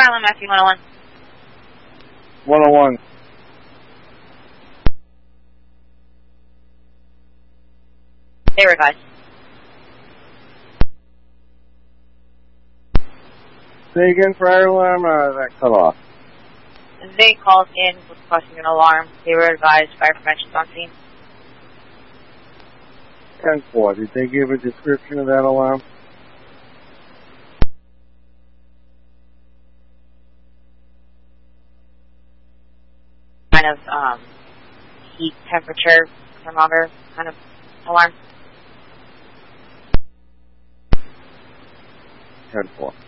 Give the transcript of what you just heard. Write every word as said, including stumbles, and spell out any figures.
Island, Matthew one oh one. one oh one. They were advised. Say again, fire alarm, uh, that cut off. They called in requesting an alarm. They were advised fire prevention's on scene. ten four, did they give a description of that alarm? Kind of um, heat temperature thermometer kind of alarm. ten four.